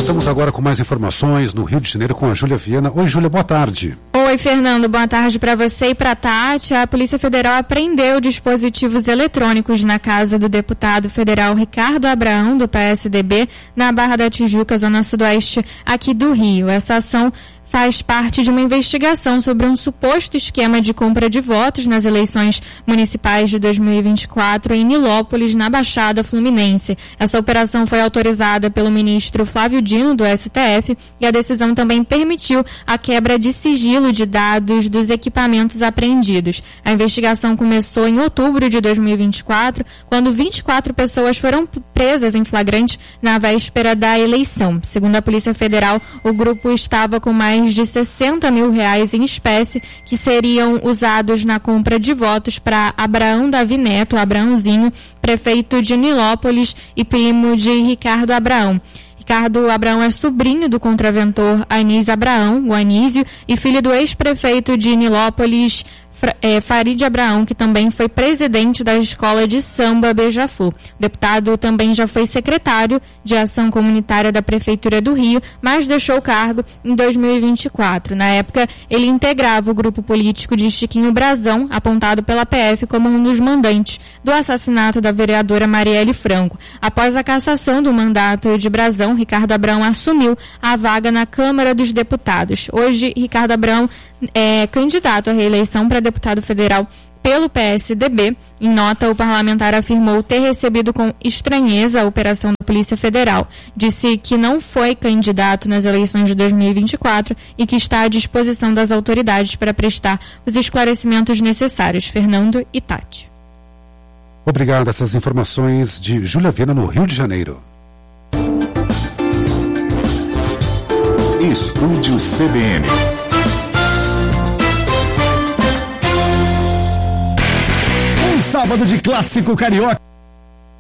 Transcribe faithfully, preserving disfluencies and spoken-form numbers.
Voltamos agora com mais informações no Rio de Janeiro com a Júlia Viana. Oi, Júlia, boa tarde. Oi, Fernando, boa tarde para você e para a Tati. A Polícia Federal apreendeu dispositivos eletrônicos na casa do deputado federal Ricardo Abraão, do P S D B, na Barra da Tijuca, zona sudoeste aqui do Rio. Essa ação faz parte de uma investigação sobre um suposto esquema de compra de votos nas eleições municipais de dois mil e vinte e quatro em Nilópolis, na Baixada Fluminense. Essa operação foi autorizada pelo ministro Flávio Dino, do S T F, e a decisão também permitiu a quebra de sigilo de dados dos equipamentos apreendidos. A investigação começou em outubro de dois mil e vinte e quatro, quando vinte e quatro pessoas foram presas em flagrante na véspera da eleição. Segundo a Polícia Federal, o grupo estava com mais de sessenta mil reais em espécie que seriam usados na compra de votos para Abraão Davi Neto, Abraãozinho, prefeito de Nilópolis e primo de Ricardo Abraão. Ricardo Abraão é sobrinho do contraventor Anísio Abraão, o Anísio, e filho do ex-prefeito de Nilópolis, É, Farid Abraão, que também foi presidente da Escola de Samba Beija-Flor. O deputado também já foi secretário de Ação Comunitária da Prefeitura do Rio, mas deixou o cargo em dois mil e vinte e quatro. Na época, ele integrava o grupo político de Chiquinho Brazão, apontado pela P F como um dos mandantes do assassinato da vereadora Marielle Franco. Após a cassação do mandato de Brazão, Ricardo Abraão assumiu a vaga na Câmara dos Deputados. Hoje, Ricardo Abraão é candidato à reeleição para deputado federal pelo P S D B. Em nota, o parlamentar afirmou ter recebido com estranheza a operação da Polícia Federal. Disse que não foi candidato nas eleições de dois mil e vinte e quatro e que está à disposição das autoridades para prestar os esclarecimentos necessários. Fernando e Tati. Obrigado. Essas informações de Júlia Viana no Rio de Janeiro. Estúdio C B N. Sábado de clássico carioca.